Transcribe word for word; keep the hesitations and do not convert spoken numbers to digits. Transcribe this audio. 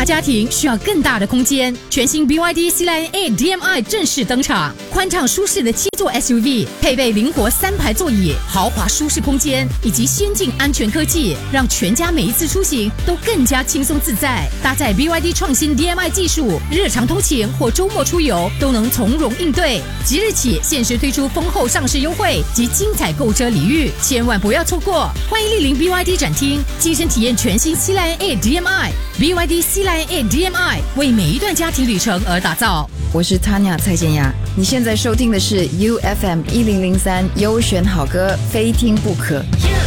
大家庭需要更大的空间，全新 B Y D C Line A D M I 正式登场。宽敞舒适的七座 S U V， 配备灵活三排座椅、豪华舒适空间以及先进安全科技，让全家每一次出行都更加轻松自在。搭载 B Y D 创新 D M I 技术，日常通勤或周末出游都能从容应对。即日起限时推出丰厚上市优惠及精彩购车礼遇，千万不要错过！欢迎莅临 B Y D 展厅，亲身体验全新 C Line A D M I。B Y D C Line A D M I 为每一段家庭旅程而打造。 我是 Tanya 蔡健雅，你现在收听的是 U F M 一零零三优选好歌，非听不可。